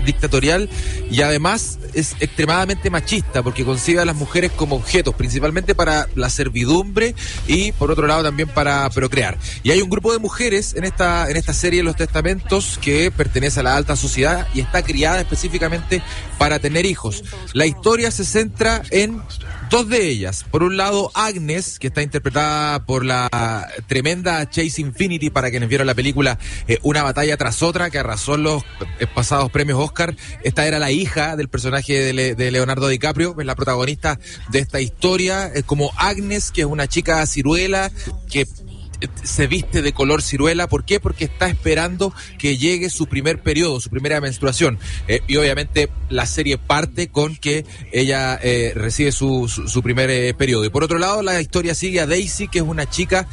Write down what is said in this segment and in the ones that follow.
dictatorial y además es extremadamente machista porque concibe a las mujeres como objetos, principalmente para la servidumbre y por otro lado también para procrear. Y hay un grupo de mujeres en esta serie Los Testamentos que pertenece a la alta sociedad y está criada específicamente para tener hijos. La historia se centra en dos de ellas. Por un lado, Agnes, que está interpretada por la tremenda Chase Infinity, para quienes vieron la película Una batalla tras otra, que arrasó en los pasados premios Oscar. Esta era la hija del personaje de Leonardo DiCaprio, es la protagonista de esta historia, como Agnes, que es una chica ciruela, que se viste de color ciruela. ¿Por qué? Porque está esperando que llegue su primer periodo, su primera menstruación. Y obviamente la serie parte con que ella recibe su primer periodo. Y por otro lado, la historia sigue a Daisy, que es una chica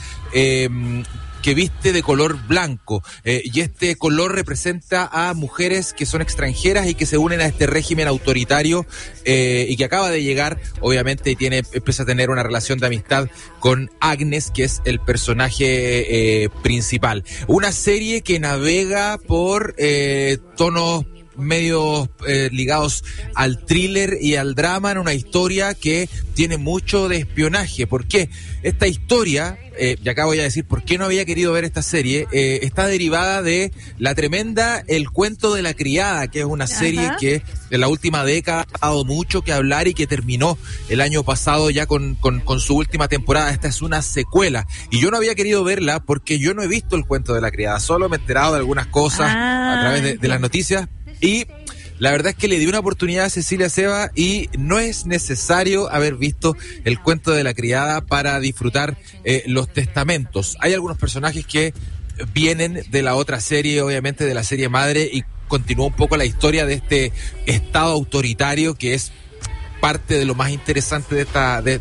que viste de color blanco, y este color representa a mujeres que son extranjeras y que se unen a este régimen autoritario, y que acaba de llegar, obviamente, y empieza a tener una relación de amistad con Agnes, que es el personaje principal. Una serie que navega por tonos medios ligados al thriller y al drama, en una historia que tiene mucho de espionaje. ¿Por qué? Esta historia, y acá voy a decir por qué no había querido ver esta serie, está derivada de la tremenda El Cuento de la Criada, que es una serie que en la última década ha dado mucho que hablar y que terminó el año pasado ya con su última temporada. Esta es una secuela y yo no había querido verla porque yo no he visto El Cuento de la Criada, solo me he enterado de algunas cosas a través de las noticias. Y la verdad es que le di una oportunidad a Cecilia Seba y no es necesario haber visto El Cuento de la Criada para disfrutar Los Testamentos. Hay algunos personajes que vienen de la otra serie, obviamente de la serie madre, y continúa un poco la historia de este estado autoritario que es parte de lo más interesante de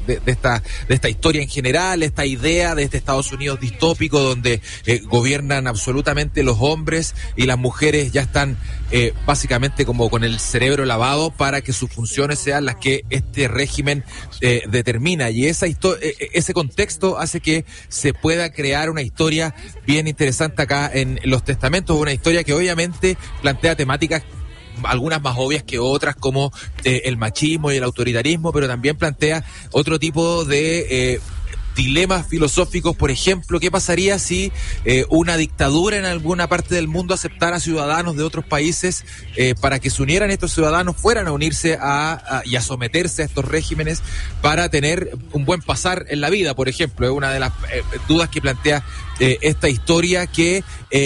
esta historia en general, esta idea de este Estados Unidos distópico donde gobiernan absolutamente los hombres y las mujeres ya están básicamente como con el cerebro lavado para que sus funciones sean las que este régimen determina. Y ese contexto hace que se pueda crear una historia bien interesante acá en Los Testamentos, una historia que obviamente plantea temáticas algunas más obvias que otras, como el machismo y el autoritarismo, pero también plantea otro tipo de dilemas filosóficos. Por ejemplo, ¿qué pasaría si una dictadura en alguna parte del mundo aceptara ciudadanos de otros países para que se unieran estos ciudadanos, fueran a unirse y a someterse a estos regímenes para tener un buen pasar en la vida? Por ejemplo, es una de las dudas que plantea esta historia, que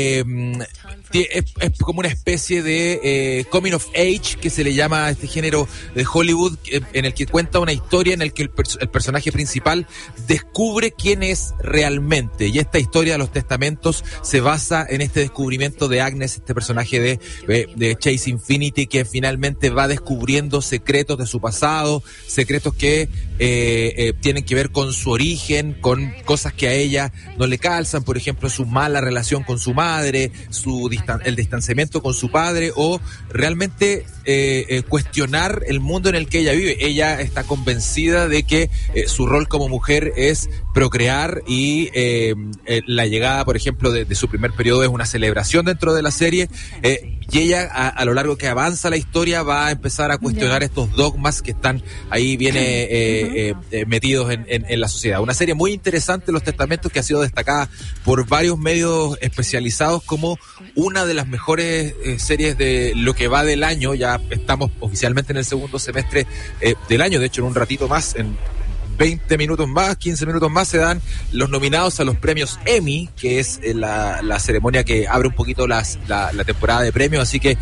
es como una especie de coming of age, que se le llama a este género de Hollywood, en el que cuenta una historia en el que el personaje principal descubre quién es realmente. Y esta historia de Los Testamentos se basa en este descubrimiento de Agnes, este personaje de Chase Infinity, que finalmente va descubriendo secretos de su pasado, secretos que tienen que ver con su origen, con cosas que a ella no le calzan, por ejemplo, su mala relación con su madre, el distanciamiento con su padre, o realmente cuestionar el mundo en el que ella vive. Ella está convencida de que su rol como mujer es procrear, y la llegada, por ejemplo, de su primer periodo es una celebración dentro de la serie, y ella a lo largo que avanza la historia va a empezar a cuestionar estos dogmas que están ahí bien metidos en la sociedad. Una serie muy interesante, Los Testamentos, que ha sido destacada por varios medios especializados como una de las mejores series de lo que va del año. Ya estamos oficialmente en el segundo semestre del año. De hecho, en un ratito más, en 20 minutos más, 15 minutos más, se dan los nominados a los premios Emmy, que es la ceremonia que abre un poquito la temporada de premios. Así que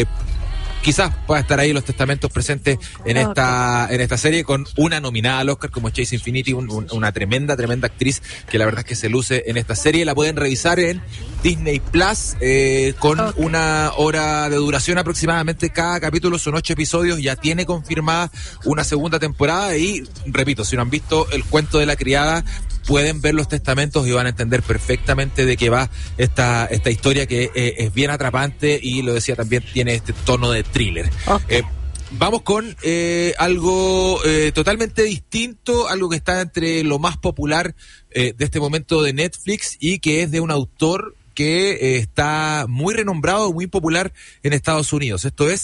quizás pueda estar ahí Los Testamentos presentes en esta serie, con una nominada al Oscar como Chase Infinity, una tremenda actriz que la verdad es que se luce en esta serie. La pueden revisar en Disney Plus, con una hora de duración aproximadamente cada capítulo. Son 8 episodios, ya tiene confirmada una segunda temporada, y repito, si no han visto El Cuento de la Criada, pueden ver Los Testamentos y van a entender perfectamente de qué va esta historia, que es bien atrapante, y lo decía, también tiene este tono de thriller. Vamos con algo totalmente distinto, algo que está entre lo más popular de este momento de Netflix, y que es de un autor que está muy renombrado, muy popular en Estados Unidos. Esto es